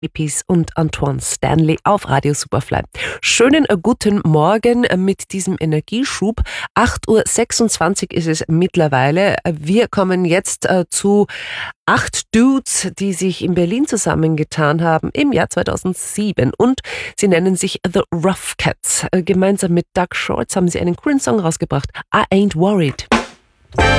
Peace und Antoine Stanley auf Radio Superfly. Schönen guten Morgen mit diesem Energieschub. 8:26 Uhr ist es mittlerweile. Wir kommen jetzt zu 8 Dudes, die sich in Berlin zusammengetan haben im Jahr 2007 und sie nennen sich The Rough Cats. Gemeinsam mit Doug Shorts haben sie einen coolen Song rausgebracht. I Ain't Worried.